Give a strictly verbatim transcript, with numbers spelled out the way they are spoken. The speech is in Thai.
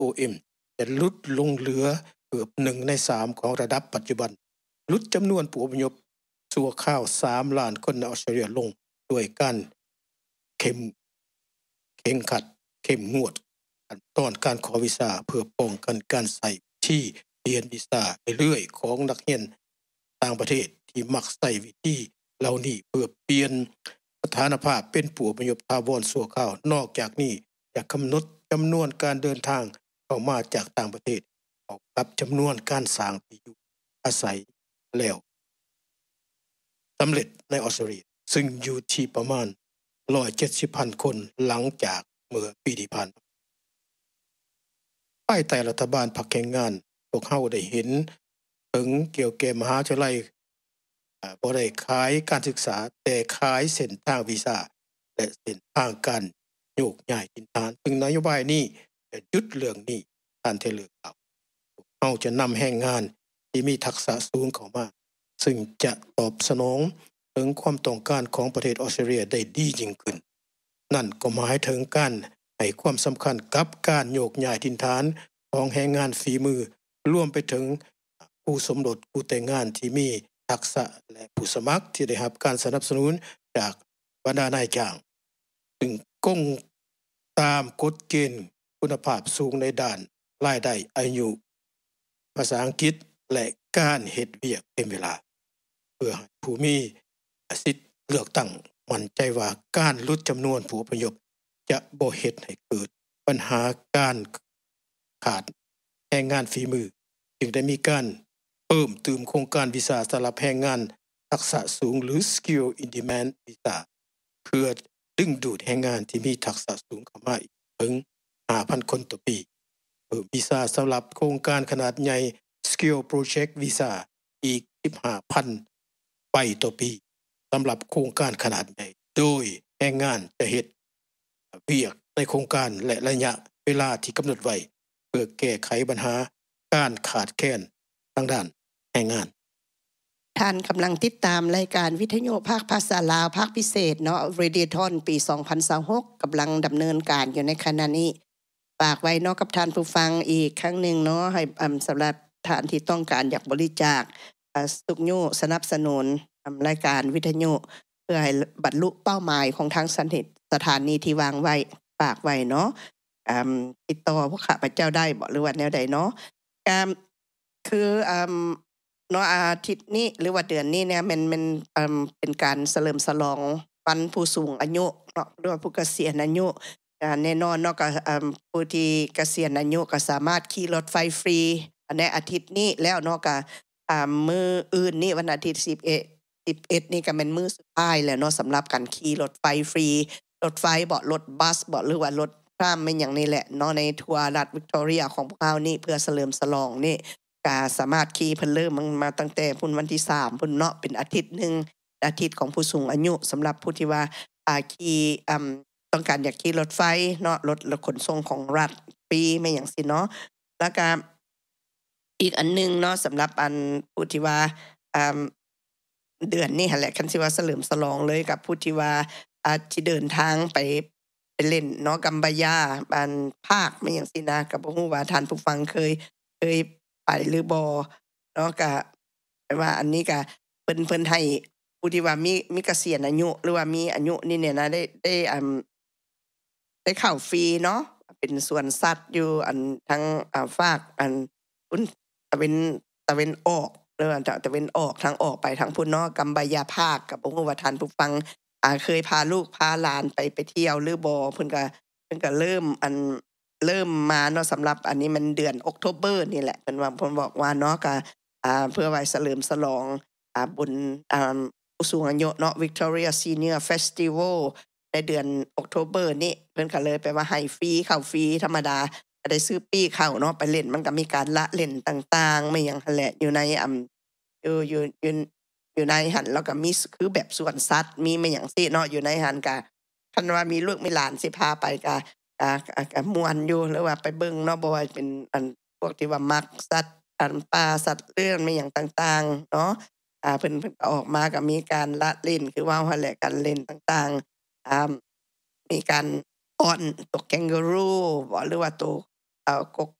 โอ เอ็ม จะลดลงเหลือเกือบหนึ่งในสามของระดับปัจจุบันลดจำนวนผู้อพยพชั่วคราวสามล้านคนในออสเตรเลียลงด้วยการเข้มเข่งขัดเข้มงวดขั้นตอนการขอวีซ่าเพื่อป้องกันการใช้ที่เปลี่ยนวีซ่าเรื่อยๆของนักเรียนต่างประเทศที่มักใช้วิธีเหล่านี้เพื่อเปลี่ยนสถานภาพเป็นผู้อพยพถาวรชั่วคราวนอกจากนี้จะกำหนดจำนวนการเดินทางเข้ามาจากต่างประเทศออกกับจำนวนการสร้างที่อยู่อาศัยแล้วสำเร็จในออสเตรเลียซึ่งอยู่ที่ประมาณหนึ่งร้อยเจ็ดสิบพันคนหลังจากเมื่อปีที่ผ่านมาภายใต้รัฐบาลพรรคแรงงานพวกเฮาได้เห็นถึงเกี่ยวกับมหาวิทยาลัยบ่ได้ขายการศึกษาแต่ขายเส้นทางวีซ่าและเส้นทางการโยกย้ายถิ่นฐานซึ่งนโยบายนี้จะหยุดเรื่องนี้ท่านเทเลอร์กล่าวเฮาจะนำแรงงานที่มีทักษะสูงเข้ามาซึ่งจะตอบสนองถึงความต้องการของประเทศออสเตรเลียได้ดียิ่งขึ้นนั่นก็หมายถึงการให้ความสำคัญกับการโยกย้ายถิ่นฐานของแรงงานฝีมือรวมไปถึงผู้สมรสผู้แต่งงานที่มีทักษะและผู้สมัครที่ได้รับการสนับสนุนจากบรรดานายจ้างซึ่งคงตามกฎเกณฑ์คุณภาพสูงในด้านรายได้อายุภาษาอังกฤษและการเฮ็ดเวียกเต็มเวลาเพื่อให้ผู้มีสิทธิ์เลือกตั้งมั่นใจว่าการลดจำนวนผู้อพยพจะบ่เฮ็ดให้เกิดปัญหาการขาดแรงงานฝีมือจึงได้มีการเพิ่มเติมโครงการวีซ่าสำหรับแรงงานทักษะสูงหรือ Skill in Demand Visa เพื่อดึงดูดแรงงานที่มีทักษะสูงเข้ามาอีกถึง ห้าพัน คนต่อปีเพิ่มวีซ่าสำหรับโครงการขนาดใหญ่ Skill Project Visa อีก สิบห้าพัน ใบต่อปีสำหรับโครงการขนาดใหญ่โดยแรงงานจะเฮ็ดเวียกในโครงการและระยะเวลาที่กำหนดไว้เพื่อแก้ไขปัญหาการขาดแคลนทางด้านแรงงานท่านกำลังติดตามรายการวิทยุภาคภาษาลาวภาคพิเศษเนาะ Radiothon ปีสองพันยี่สิบหกกำลังดำเนินการอยู่ในขณะนี้ฝากไว้เนาะกับท่านผู้ฟังอีกครั้งนึงเนาะให้สำหรับท่านที่ต้องการอยากบริจาคสุขยุสนับสนุนรายการวิทยุเพื่อให้บรรลุเป้าหมายของทางสถานีที่วางไว้ฝากไว้เนาะอ่าติดต่อพวกข้าพเจ้าได้บ่หรือว่าแนวใดเนาะอ่าคืออ่าเนาะอาทิตย์นี้หรือว่าเดือนนี้เนี่ยมันมันอ่าเป็นการเฉลิมฉลองวันผู้สูงอายุเนาะหรือว่าผู้เกษียณอายุอ่าแน่นอนเนาะก็อ่าผู้ที่เกษียณอายุก็สามารถขี่รถไฟฟรีในอาทิตย์นี้แล้วเนาะก็อ่ามื้ออื่นนี้วันอาทิตย์สิบเอ็ด สิบเอ็ดนี่ก็เป็นมื้อสุดท้ายแล้วเนาะสำหรับการขี่รถไฟฟรีรถไฟบ่รถบัสบ่หรือว่ารถตรามแม่นหยังนี่แหละเนาะในทัวร์รัฐวิกตอเรียของพวกเฮานี่เพื่อเฉลิมฉลองนี่ก็สามารถขี่เพิ่นเริ่มมาตั้งแต่พุ่นวันที่สามพุ่นเนาะเป็นอาทิตย์นึงอาทิตย์ของผู้สูงอายุสำหรับผู้ที่ว่าอ่าขี่อ่าต้องการอยากขี่รถไฟเนาะรถรถขนส่งของรัฐฟรีแม่นหยังสิเนาะแล้วก็อีกอันนึงเนาะสำหรับอันผู้ที่ว่าอ่าเดือนนี้หั่นแหละคันสิว่าเฉลิมฉลองเลยกับผู้ที่ว่าอ่าที่เดินทางไปไปเล่นเนาะกัมบยาบ้านภาคแม่นหยังสินะก็บ่ฮู้ว่าท่านผู้ฟังเคยเคยไปหรือบ่เนาะก็แปลว่าอันนี้ก็เพิ่นเพิ่นให้ผู้ที่ว่ามีมีเกษียณอายุหรือว่ามีอายุนี่เนี่ยนะได้ได้อ่าได้เข้าฟรีเนาะเป็นสวนสัตว์อยู่อันทางอ่าฝากอันพุ่นตะเวนตะเวนออกหรือว่าตะเวนออกทางออกไปทางพุ่นเนาะกัมบยาภาคก็บ่ฮู้ว่าท่านผู้ฟังอ่าเคยพาลูกพาหลานไปไปเที่ยวหรือบ่เพิ่นก็เพิ่นก็เริ่มอันเริ่มมาเนาะสำหรับอันนี้มันเดือน October นี่แหละเพิ่นว่าเพิ่นบอกว่าเนาะก็อ่าเพื่อไว้เฉลิมฉลองอ่าบุญอ่าผู้สูงอายุเนาะ Victoria Senior Festival ในเดือน October นี่เพิ่นก็เลยไปว่าให้ฟรีเข้าฟรีธรรมดาได้ซื้อปีเข้าเนาะไปเล่นมันก็มีการละเล่นต่างๆไม่หยังหั่นแหละอยู่ในอ่าอยู่อยู่อยู่อยู่ในหั่นแล้วก็มีคือแบบสวนสัตว์มีไม่หยังสิเนาะอยู่ในหั่นก็คันว่ามีลูกมีหลานสิพาไปก็อ่าก็ม่วนอยู่หรือว่าไปเบิ่งเนาะบ่ว่าเป็นอันพวกที่ว่ามักสัตว์อันป่าสัตว์เลื้อยไม่หยังต่างๆเนาะอ่าเพิ่นเพิ่นก็ออกมาก็มีการละเล่นคือว่าหั่นแหละการเล่นต่างๆอ่ามีการอ้อนตัวแคนการูบ่หรือว่าตัวเอ่อกก